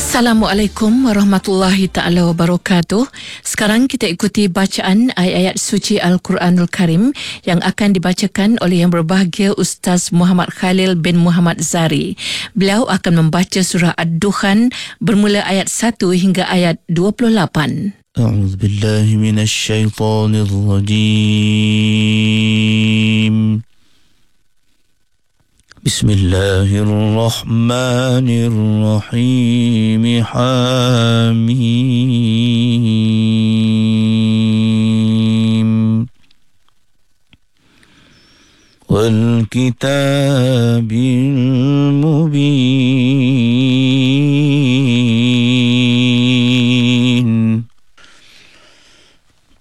Assalamualaikum warahmatullahi ta'ala wabarakatuh. Sekarang kita ikuti bacaan ayat-ayat suci Al-Quranul Karim yang akan dibacakan oleh Yang Berbahagia Ustaz Muhammad Khalil bin Muhammad Zari. Beliau akan membaca surah Ad-Dukhan bermula ayat 1 hingga ayat 28. أعوذ بالله من الشيطان الرجيم بسم الله الرحمن الرحيم حميم والكتاب المبين